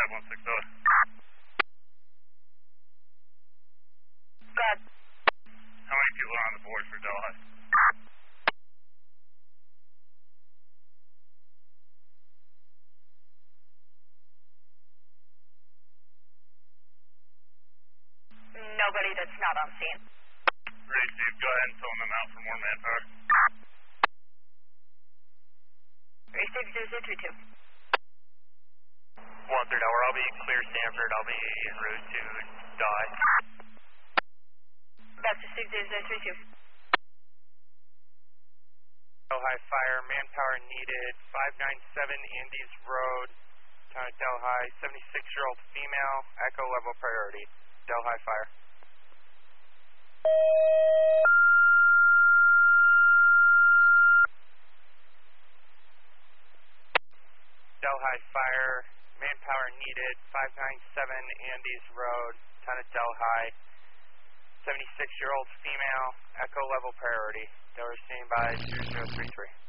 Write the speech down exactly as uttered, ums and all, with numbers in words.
five one six zero. Good. How many people are on the board for Delhi? Nobody that's not on scene. Ready, Steve. Go ahead and fill them out for more manpower. Receive zero zero three two. One third hour, I'll be clear Stanford, I'll be en route to Delhi. That's receive zero zero three two. Delhi Fire, manpower needed, five nine seven Andes Road, town of Delhi, seventy-six year old female, echo level priority, Delhi Fire. Delhi Fire, manpower needed, five nine seven Andes Road, town of Delhi, seventy-six year old female, echo level priority. Delhi standing by zero zero three three.